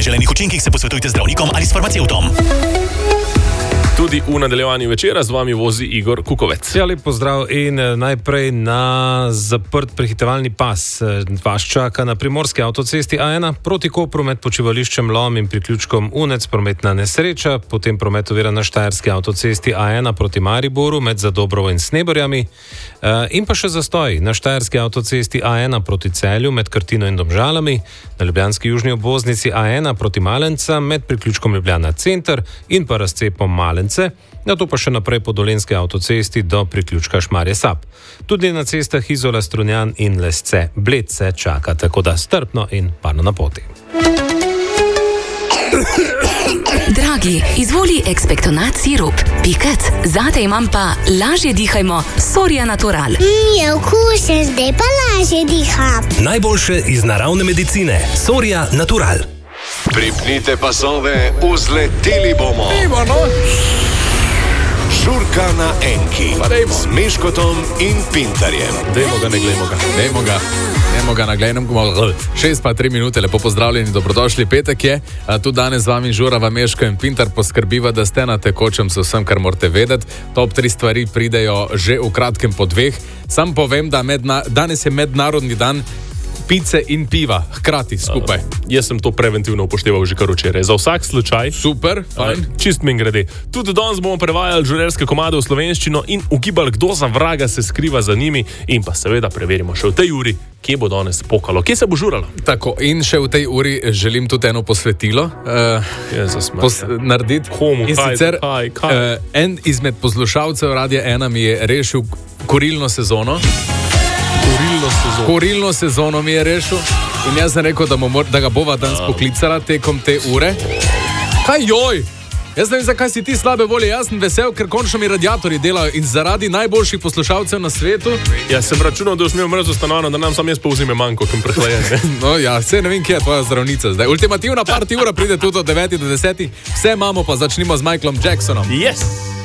neželenih učinkih se posvetujte z zdravnikom ali s farmacevtom. Tudi v nadaljevanju večera z vami vozi Igor Kukovec. Ja, lep pozdrav in najprej na zaprt prehitevalni pas. Vas čaka na primorski avtocesti A1 proti Kopru med počivališčem Lom in priključkom Unec prometna nesreča, potem promet ovira na štajerski avtocesti A1 proti Mariboru med Zadobrovo in Sneberjami in pa še zastoj na štajerski avtocesti A1 proti Celju med Krtino in Domžalami, na ljubljanski južni obvoznici A1 proti Malenca med priključkom Ljubljana center in pa razcepom Malence, nato pa še naprej po dolenski avtocesti do priključka Šmarje Sap. Tudi na cestah Izola, Strunjan in Lesce Bled se čaka, tako da strpno in parno na poti. Dragi, izvoli Expectonat sirup. Pikec, zate imam pa lažje dihajmo Soria Natural. Je okusen, zdaj pa lažje diham. Najboljše iz naravne medicine. Soria Natural. Pripnite pasove, vzleteli bomo. Žurka na enki z Meškotom in Pintarjem. Dajmo ga, naglejmo. 6:03 minute, lepo pozdravljeni, dobrodošli, petek je. Tu danes z vami Žurava, Meško in Pintar poskrbiva, da ste na tekočem z vsem, kar morate vedeti. Top 3 stvari pridejo že v kratkem po 2. Sam povem, da danes je mednarodni dan pice in piva, hkrati skupaj. Jaz sem to preventivno upošteval že kar včeraj. Za vsak slučaj. Super, fajn. Čist mi grede. Tudi danes bomo prevajali žurerske komade v slovenščino in ugibali, kdo za vraga se skriva za njimi, in pa seveda preverimo še v tej uri, kje bo danes pokalo, kje se bo žuralo. Tako, in še v tej uri želim tudi eno posvetilo narediti. Komu? In sicer en izmed poslušalcev Radia 1 mi je rešil kurilno sezono. Kurilno sezono mi je rešil in jaz sem rekel, da ga bova danes poklicala tekom te ure. Kaj joj? Jaz ne vem, zakaj si ti slabe volje. Jaz sem vesel, ker končno mi radiatorji delajo in zaradi najboljših poslušalcev na svetu. Jaz sem računal, da usmijo mrzlo stanovno, da nam sam jaz povzime manjko, kem prehlajen. No ja, vse ne vem, kje je tvoja zdravnica zdaj. Ultimativna party ura pride tudi od 9 do 10. Vse imamo, pa začnimo z Michaelom Jacksonom. Yes!